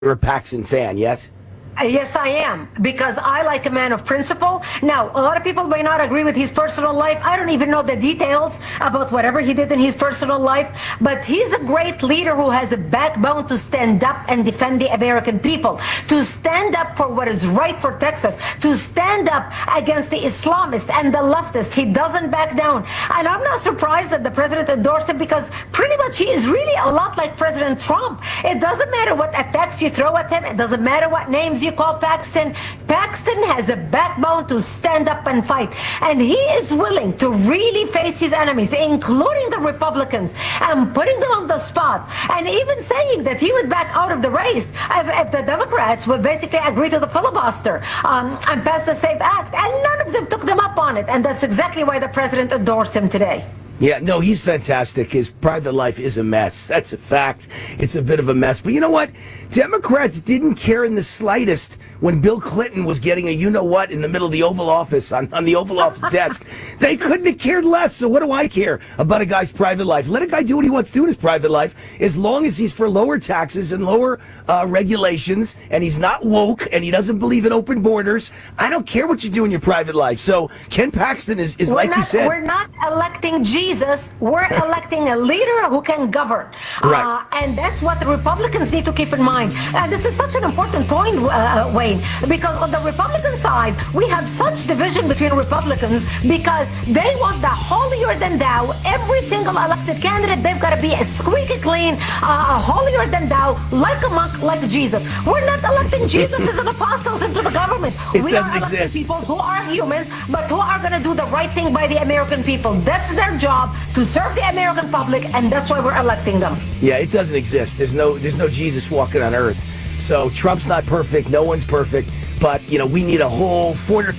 You're a Paxton fan, yes? Yes, I am, because I like a man of principle. Now, a lot of people may not agree with his personal life. I don't even know the details about whatever he did in his personal life, but he's a great leader who has a backbone to stand up and defend the American people, to stand up for what is right for Texas, to stand up against the Islamists and the leftists. He doesn't back down. And I'm not surprised that the president endorsed him, because pretty much he is really a lot like President Trump. It doesn't matter what attacks you throw at him. It doesn't matter what names you call Paxton. Paxton has a backbone to stand up and fight. And he is willing to really face his enemies, including the Republicans, and putting them on the spot. And even saying that he would back out of the race if the Democrats would basically agree to the filibuster and pass the SAFE Act. And none of them took them up on it. And that's exactly why the president endorsed him today. Yeah, no, he's fantastic. His private life is a mess. That's a fact. It's a bit of a mess. But you know what? Democrats didn't care in the slightest when Bill Clinton was getting a you-know-what in the middle of the Oval Office, on the Oval Office desk. They couldn't have cared less. So what do I care about a guy's private life? Let a guy do what he wants to do in his private life, as long as he's for lower taxes and lower regulations, and he's not woke, and he doesn't believe in open borders. I don't care what you do in your private life. So Ken Paxton is like you said. We're not electing Jesus. We're electing a leader who can govern. Right. And that's what the Republicans need to keep in mind. And this is such an important point, Wayne, because on the Republican side, we have such division between Republicans, because they want the holier than thou. Every single elected candidate, they've got to be a squeaky clean, holier than thou, like a monk, like Jesus. We're not electing Jesus as an apostle into the government. We are electing people who are humans, but who are going to do the right thing by the American people. That's their job, to serve the American public, and that's why we're electing them. Yeah, it doesn't exist. There's no Jesus walking on earth. So Trump's not perfect. No one's perfect. But, we need a whole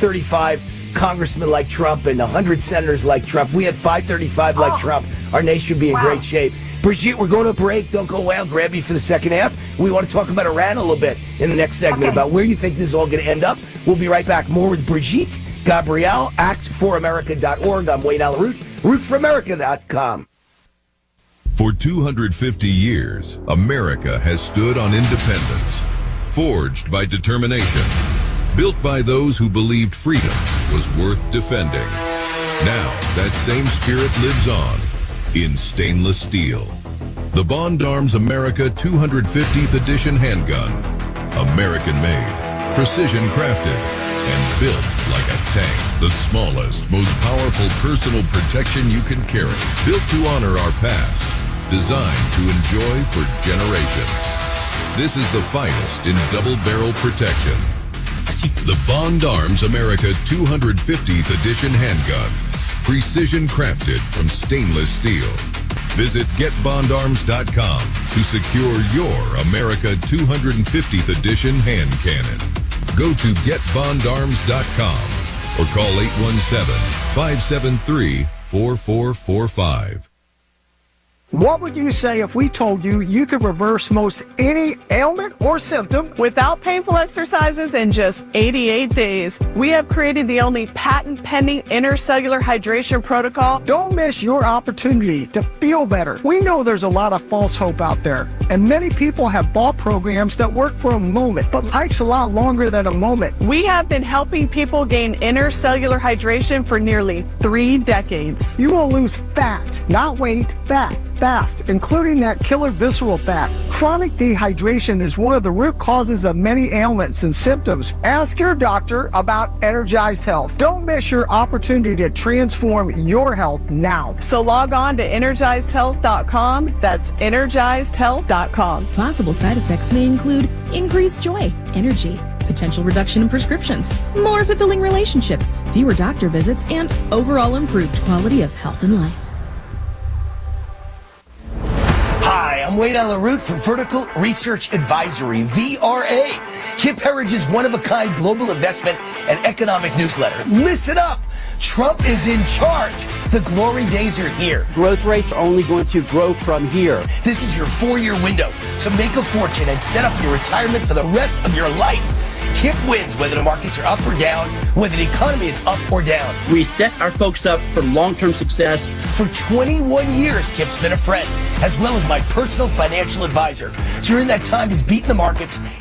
435 congressmen like Trump and 100 senators like Trump. We had 535 like Trump. Our nation would be in great shape. Brigitte, we're going to break. Don't go away. I'll grab you for the second half. We want to talk about Iran a little bit in the next segment, about where you think this is all going to end up. We'll be right back. More with Brigitte Gabriel, actforamerica.org. I'm Wayne Alaroot, rootforamerica.com. For 250 years, America has stood on independence, forged by determination, built by those who believed freedom was worth defending. Now, that same spirit lives on in stainless steel. The Bond Arms America 250th Edition handgun. American-made, precision-crafted, and built like a tank. The smallest, most powerful personal protection you can carry. Built to honor our past. Designed to enjoy for generations. This is the finest in double-barrel protection. The Bond Arms America 250th Edition handgun. Precision crafted from stainless steel. Visit GetBondArms.com to secure your America 250th Edition hand cannon. Go to GetBondArms.com or call 817-573-4445. What would you say if we told you you could reverse most any ailment or symptom without painful exercises in just 88 days? We have created the only patent-pending intercellular hydration protocol. Don't miss your opportunity to feel better. We know there's a lot of false hope out there, and many people have bought programs that work for a moment, but life's a lot longer than a moment. We have been helping people gain intercellular hydration for nearly 3 decades. You will lose fat, not weight, fat. Fast, including that killer visceral fat. Chronic dehydration is one of the root causes of many ailments and symptoms. Ask your doctor about Energized Health. Don't miss your opportunity to transform your health now. So log on to EnergizedHealth.com. That's EnergizedHealth.com. Possible side effects may include increased joy, energy, potential reduction in prescriptions, more fulfilling relationships, fewer doctor visits, and overall improved quality of health and life. Hi, I'm Wayne Alaroot from Vertical Research Advisory, VRA, Kip Herridge's one-of-a-kind global investment and economic newsletter. Listen up! Trump is in charge. The glory days are here. Growth rates are only going to grow from here. This is your 4-year window to make a fortune and set up your retirement for the rest of your life. Kip wins whether the markets are up or down, whether the economy is up or down. We set our folks up for long-term success. For 21 years, Kip's been a friend, as well as my personal financial advisor. During that time, he's beaten the markets